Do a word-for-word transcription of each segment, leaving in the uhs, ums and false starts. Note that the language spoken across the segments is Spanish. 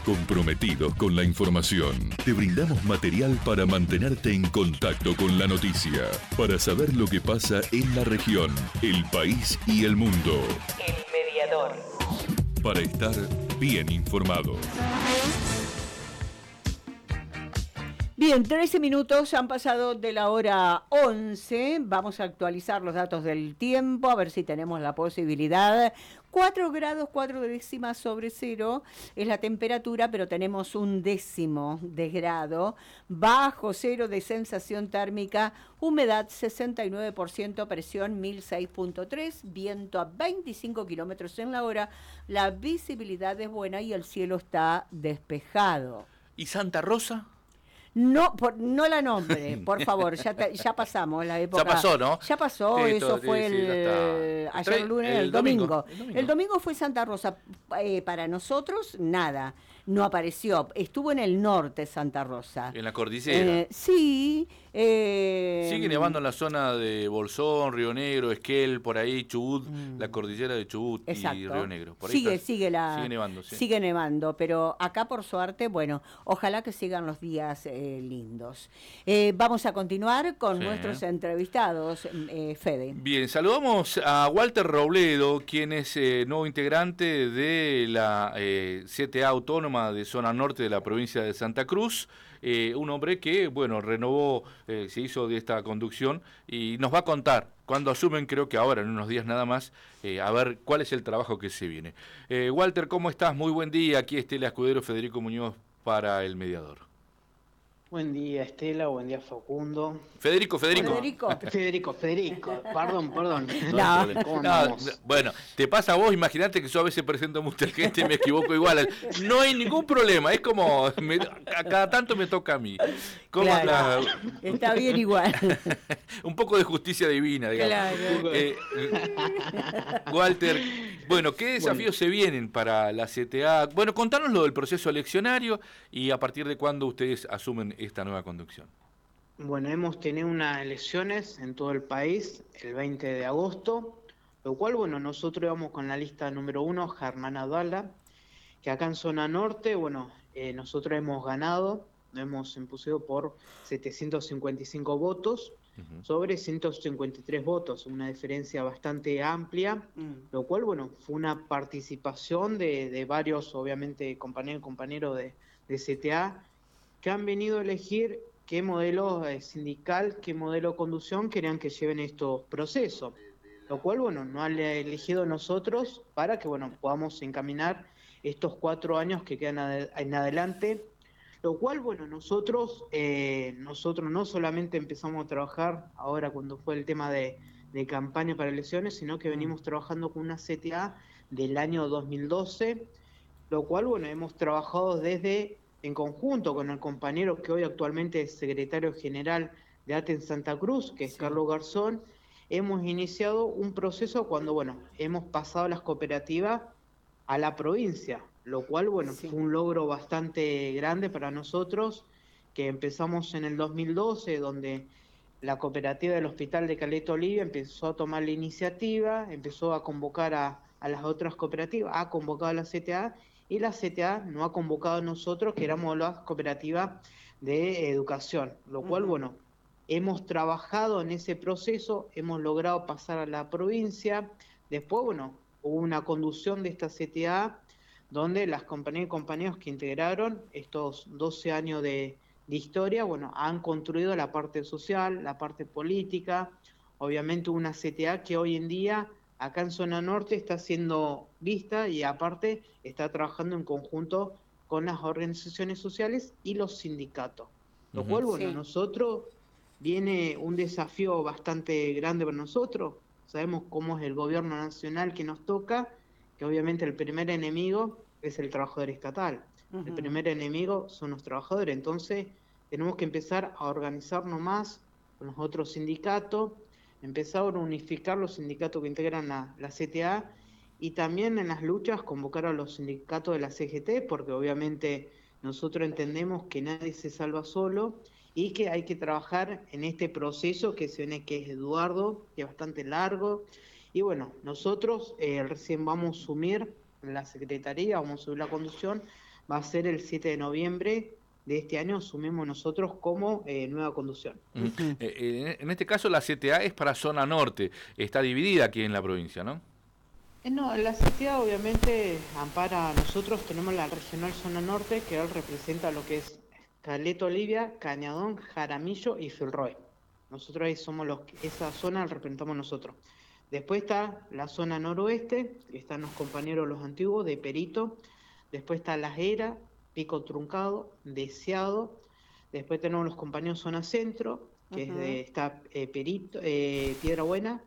Comprometidos con la información, te brindamos material para mantenerte en contacto con la noticia, para saber lo que pasa en la región, el país y el mundo. El Mediador. Para estar bien informado. Bien, trece minutos han pasado de la hora once. Vamos a actualizar los datos del tiempo, a ver si tenemos la posibilidad. cuatro grados, cuatro décimas sobre cero es la temperatura, pero tenemos un décimo de grado. Bajo cero de sensación térmica, humedad sesenta y nueve por ciento, presión mil seis punto tres, viento a veinticinco kilómetros en la hora. La visibilidad es buena y el cielo está despejado. ¿Y Santa Rosa? No, por, no la nombre, por favor, ya, te, ya pasamos la época. Ya pasó, ¿no? Ya pasó, Sí, eso esto, fue sí, el, ya está. ayer El lunes, el, el domingo. domingo. El domingo. El domingo fue Santa Rosa. Eh, para nosotros, nada, no apareció. Estuvo en el norte Santa Rosa. En la cordillera. Eh, sí. Eh, Sigue nevando en la zona de Bolsón, Río Negro, Esquel, por ahí, Chubut, mm, la cordillera de Chubut exacto. y Río Negro. Por ahí sigue, está, sigue, la, sigue nevando, sí. Sigue nevando, pero acá por suerte, bueno, ojalá que sigan los días eh, lindos. Eh, vamos a continuar con Sí. nuestros entrevistados, eh, Fede. Bien, saludamos a Walter Robledo, quien es eh, nuevo integrante de la eh, C T A Autónoma de Zona Norte de la provincia de Santa Cruz, eh, un hombre que, bueno, renovó, eh, se hizo de esta conducción y nos va a contar, cuando asumen, creo que ahora, en unos días nada más, eh, a ver cuál es el trabajo que se viene. Eh, Walter, ¿cómo estás? Muy buen día, aquí Estela Escudero, Federico Muñoz para El Mediador. Buen día, Estela, buen día, Facundo. Federico, Federico. Federico. Federico, Federico, perdón, perdón. No. ¿Cómo No, andamos? bueno, te pasa a vos, imagínate que yo a veces presento a mucha gente y me equivoco igual. No hay ningún problema, es como, me, a cada tanto me toca a mí. ¿Cómo Claro, andás? está bien igual. Un poco de justicia divina, digamos. Claro. Eh, Walter, bueno, ¿qué desafíos se vienen para la C T A? Bueno, contanos lo del proceso eleccionario y a partir de cuándo ustedes asumen esta nueva conducción. Bueno, hemos tenido unas elecciones en todo el país el veinte de agosto, lo cual, bueno, nosotros íbamos con la lista número uno, Germán Adala, que acá en Zona Norte, bueno, eh, nosotros hemos ganado, nos hemos impuesto por setecientos cincuenta y cinco votos, uh-huh, sobre ciento cincuenta y tres votos, una diferencia bastante amplia, mm. lo cual, bueno, fue una participación de, de varios, obviamente, compañeros y compañeros de, de C T A, que han venido a elegir qué modelo eh, sindical, qué modelo de conducción querían que lleven estos procesos, lo cual, bueno, nos han elegido nosotros para que, bueno, podamos encaminar estos cuatro años que quedan ad- en adelante, lo cual, bueno, nosotros, eh, nosotros no solamente empezamos a trabajar ahora cuando fue el tema de, de campaña para elecciones, sino que venimos trabajando con una C T A del año dos mil doce, lo cual, bueno, hemos trabajado desde, en conjunto con el compañero que hoy actualmente es secretario general de A T E en Santa Cruz, que es sí. Carlos Garzón, hemos iniciado un proceso cuando, bueno, hemos pasado las cooperativas a la provincia, lo cual, bueno, sí. fue un logro bastante grande para nosotros, que empezamos en el dos mil doce, donde la cooperativa del Hospital de Caleta Olivia empezó a tomar la iniciativa, empezó a convocar a, a las otras cooperativas, ha convocado a la C T A, y la C T A no ha convocado a nosotros, que éramos las cooperativas de educación, lo cual, uh-huh, bueno, hemos trabajado en ese proceso, hemos logrado pasar a la provincia, después, bueno, hubo una conducción de esta C T A, donde las compañías y compañeros que integraron estos doce años de, de historia, bueno, han construido la parte social, la parte política, obviamente una C T A que hoy en día, acá en Zona Norte, está siendo vista y aparte está trabajando en conjunto con las organizaciones sociales y los sindicatos. Lo uh-huh, cual, bueno, sí. nosotros viene un desafío bastante grande para nosotros. Sabemos cómo es el gobierno nacional que nos toca, que obviamente el primer enemigo es el trabajador estatal. Uh-huh. El primer enemigo son los trabajadores. Entonces tenemos que empezar a organizarnos más con los otros sindicatos, empezar a unificar los sindicatos que integran la, la C T A y también en las luchas convocar a los sindicatos de la C G T, porque obviamente nosotros entendemos que nadie se salva solo y que hay que trabajar en este proceso que se viene, que es Eduardo, que es bastante largo. Y bueno, nosotros eh, recién vamos a asumir la secretaría, vamos a subir la conducción, va a ser el siete de noviembre de este año, asumimos nosotros como eh, nueva conducción. Mm. Eh, eh, en este caso la C T A es para zona norte, está dividida aquí en la provincia, ¿no? Eh, no, la C T A obviamente ampara, nosotros tenemos la regional zona norte, que él representa lo que es Caleta Olivia, Cañadón, Jaramillo y Filroy. Nosotros ahí somos los, esa zona la representamos nosotros. Después está la zona noroeste, que están los compañeros los antiguos de Perito. Después está Las Heras, Pico Truncado, Deseado. Después tenemos los compañeros zona centro, que uh-huh. es de, está eh, Perito, eh, Piedra Buena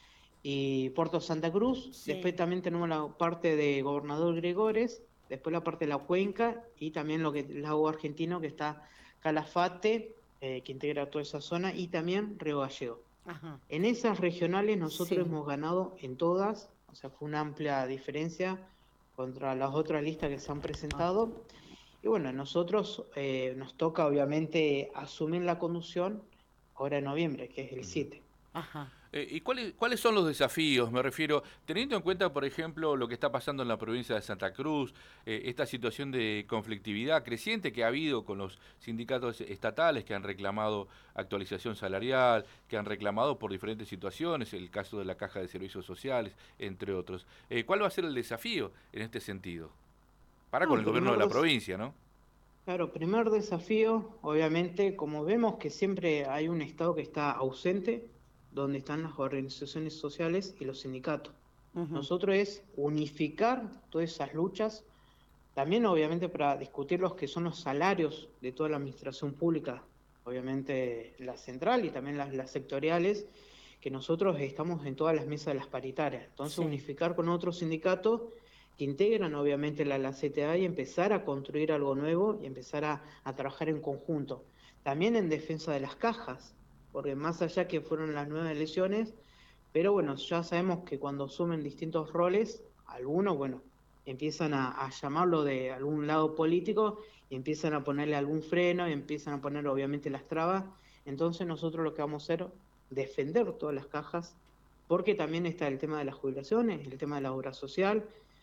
y Puerto Santa Cruz. Sí. Después también tenemos la parte de Gobernador Gregores. Después la parte de la Cuenca y también lo que el lago argentino, que está Calafate, eh, que integra toda esa zona, y también Río Gallego. Ajá. En esas regionales nosotros sí. hemos ganado en todas, o sea, fue una amplia diferencia contra las otras listas que se han presentado. Ah. Y bueno, nosotros eh, nos toca obviamente asumir la conducción ahora en noviembre, que es el siete. Ajá. Eh, ¿Y cuáles, cuáles son los desafíos? Me refiero, teniendo en cuenta, por ejemplo, lo que está pasando en la provincia de Santa Cruz, eh, esta situación de conflictividad creciente que ha habido con los sindicatos estatales que han reclamado actualización salarial, que han reclamado por diferentes situaciones, el caso de la Caja de Servicios Sociales, entre otros. Eh, ¿Cuál va a ser el desafío en este sentido? Para no, con el gobierno de la provincia, ¿no? Claro, primer desafío, obviamente, como vemos que siempre hay un Estado que está ausente, donde están las organizaciones sociales y los sindicatos. Uh-huh. Nosotros es unificar todas esas luchas, también obviamente para discutir los que son los salarios de toda la administración pública, obviamente la central y también las, las sectoriales, que nosotros estamos en todas las mesas de las paritarias. Entonces sí. unificar con otros sindicatos que integran obviamente la, la C T A y empezar a construir algo nuevo y empezar a, a trabajar en conjunto. También en defensa de las cajas, porque más allá que fueron las nuevas elecciones, pero bueno, ya sabemos que cuando asumen distintos roles, algunos, bueno, empiezan a, a llamarlo de algún lado político y empiezan a ponerle algún freno y empiezan a poner obviamente las trabas. Entonces nosotros lo que vamos a hacer, defender todas las cajas, porque también está el tema de las jubilaciones, el tema de la obra social,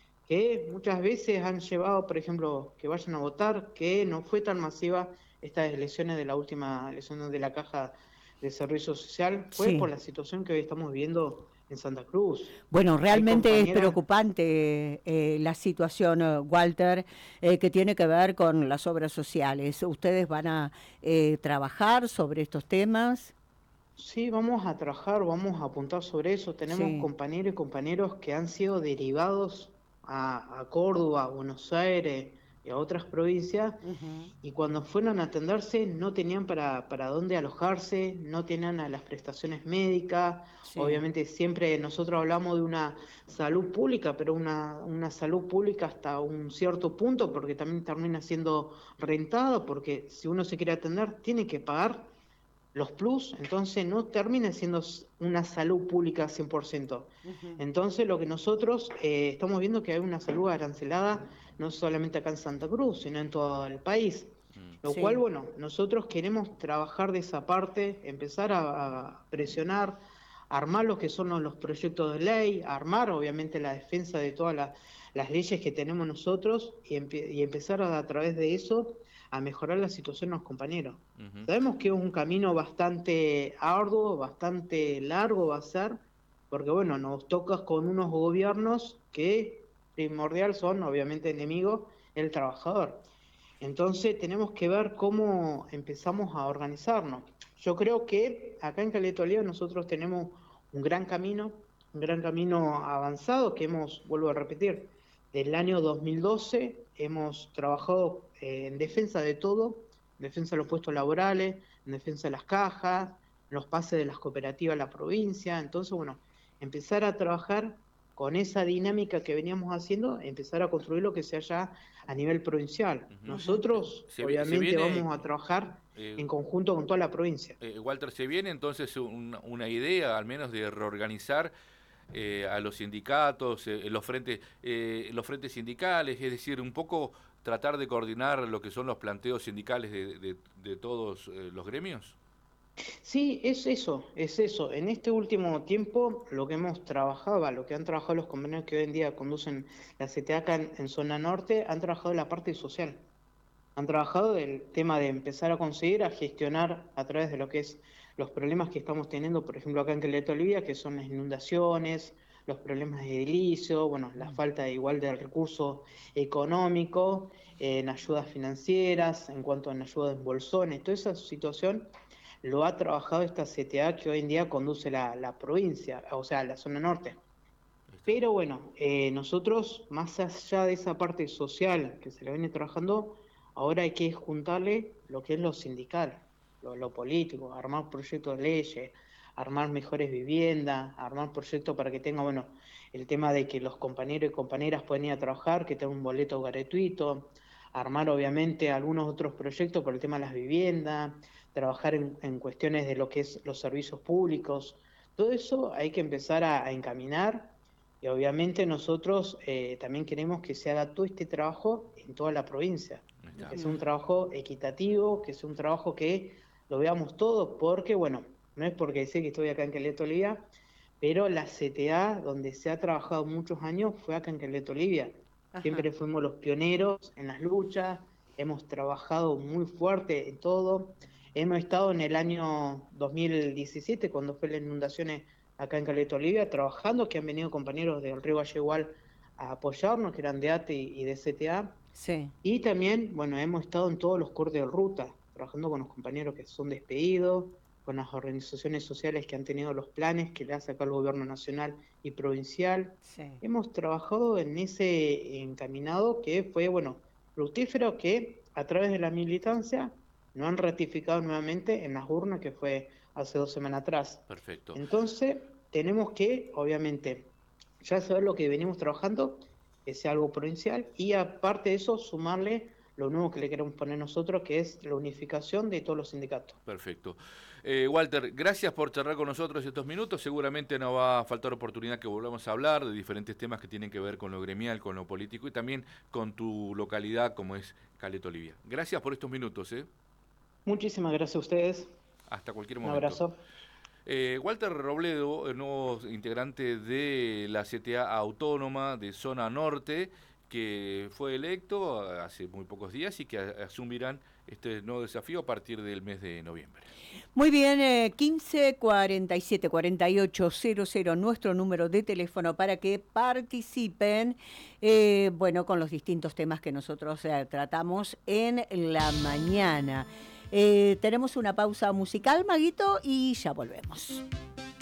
que muchas veces han llevado, por ejemplo, que vayan a votar, que no fue tan masiva estas elecciones de la última elección de la Caja de Servicio Social, fue sí. por la situación que hoy estamos viviendo en Santa Cruz. Bueno, realmente compañeras... es preocupante eh, la situación, uh, Walter, eh, que tiene que ver con las obras sociales. ¿Ustedes van a eh, trabajar sobre estos temas? Sí, vamos a trabajar, vamos a apuntar sobre eso. Tenemos sí. compañeros y compañeros que han sido derivados a, a Córdoba, a Buenos Aires y a otras provincias, uh-huh. y cuando fueron a atenderse no tenían para, para dónde alojarse, no tenían a las prestaciones médicas, sí. obviamente siempre nosotros hablamos de una salud pública, pero una, una salud pública hasta un cierto punto, porque también termina siendo rentada, porque si uno se quiere atender tiene que pagar los plus, entonces no termina siendo una salud pública cien por ciento. Uh-huh. Entonces lo que nosotros eh, estamos viendo que hay una salud arancelada, no solamente acá en Santa Cruz, sino en todo el país. Lo sí. cual, bueno, nosotros queremos trabajar de esa parte, empezar a, a presionar, armar lo que son los, los proyectos de ley, armar obviamente la defensa de todas la, las leyes que tenemos nosotros y, empe- y empezar a, a través de eso a mejorar la situación de los compañeros. Uh-huh. Sabemos que es un camino bastante arduo, bastante largo va a ser, porque bueno, nos toca con unos gobiernos que primordial son obviamente enemigos del trabajador. Entonces tenemos que ver cómo empezamos a organizarnos. Yo creo que acá en Caleta Olivia nosotros tenemos un gran camino, un gran camino avanzado que hemos, vuelvo a repetir, del año dos mil doce hemos trabajado eh, en defensa de todo, en defensa de los puestos laborales, en defensa de las cajas, en los pases de las cooperativas a la provincia. Entonces, bueno, empezar a trabajar con esa dinámica que veníamos haciendo, empezar a construir lo que sea ya a nivel provincial. Uh-huh. Nosotros, se, obviamente, se viene, vamos a trabajar eh, en conjunto con toda la provincia. Eh, Walter, ¿se viene entonces un, una idea, al menos, de reorganizar eh, a los sindicatos, eh, los frentes, eh, los frentes sindicales, es decir, un poco tratar de coordinar lo que son los planteos sindicales de, de, de todos eh, los gremios? Sí, es eso, es eso. En este último tiempo lo que hemos trabajado, lo que han trabajado los compañeros que hoy en día conducen la C T A acá en, en zona norte, han trabajado la parte social. Han trabajado el tema de empezar a conseguir, a gestionar a través de lo que es los problemas que estamos teniendo, por ejemplo, acá en Caleta Olivia, que son las inundaciones, los problemas de edilicio, bueno, la falta de igual de recurso económico, eh, en ayudas financieras, en cuanto a en ayuda de bolsones, toda esa situación lo ha trabajado esta C T A que hoy en día conduce la, la provincia, o sea, la zona norte. Pero bueno, eh, nosotros, más allá de esa parte social que se le viene trabajando, ahora hay que juntarle lo que es lo sindical, lo, lo político, armar proyectos de leyes, armar mejores viviendas, armar proyectos para que tenga, bueno, el tema de que los compañeros y compañeras puedan ir a trabajar, que tengan un boleto gratuito, armar obviamente algunos otros proyectos por el tema de las viviendas, trabajar en, en cuestiones de lo que es los servicios públicos. Todo eso hay que empezar a, a encaminar y obviamente nosotros eh, también queremos que se haga todo este trabajo en toda la provincia, que sea un trabajo equitativo, que sea un trabajo que lo veamos todos, porque bueno, no es porque sé que estoy acá en Caleta Olivia, pero la C T A donde se ha trabajado muchos años fue acá en Caleta Olivia. Siempre fuimos los pioneros en las luchas, hemos trabajado muy fuerte en todo. Hemos estado en el año dos mil diecisiete, cuando fue las inundaciones acá en Caleta Olivia, trabajando, que han venido compañeros del Río Valle Igual a apoyarnos, que eran de A T E y de C T A. Sí. Y también, bueno, hemos estado en todos los cortes de ruta, trabajando con los compañeros que son despedidos, con las organizaciones sociales que han tenido los planes que le ha sacado el gobierno nacional y provincial. Sí. Hemos trabajado en ese encaminado que fue, bueno, fructífero, que a través de la militancia no han ratificado nuevamente en las urnas, que fue hace dos semanas atrás. Perfecto. Entonces, tenemos que, obviamente, ya saber lo que venimos trabajando, que sea algo provincial, y aparte de eso, sumarle lo nuevo que le queremos poner nosotros, que es la unificación de todos los sindicatos. Perfecto. Eh, Walter, gracias por charlar con nosotros estos minutos. Seguramente no va a faltar oportunidad que volvamos a hablar de diferentes temas que tienen que ver con lo gremial, con lo político y también con tu localidad como es Caleta Olivia. Gracias por estos minutos. ¿eh? Muchísimas gracias a ustedes. Hasta cualquier Un momento. abrazo. Eh, Walter Robledo, el nuevo integrante de la C T A Autónoma de Zona Norte, que fue electo hace muy pocos días y que asumirán este nuevo desafío a partir del mes de noviembre. Muy bien, eh, quince cuarenta y siete cuarenta y ocho cero cero, nuestro número de teléfono para que participen, eh, bueno, con los distintos temas que nosotros eh, tratamos en la mañana. Eh, tenemos una pausa musical, Maguito, y ya volvemos.